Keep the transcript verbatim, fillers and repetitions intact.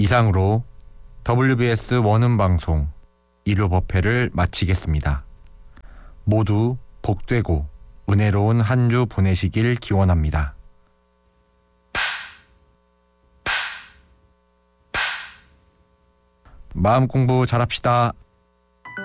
이상으로 더블유비에스 원음 방송 일 호 법회를 마치겠습니다. 모두 복되고 은혜로운 한 주 보내시길 기원합니다. 마음 공부 잘합시다.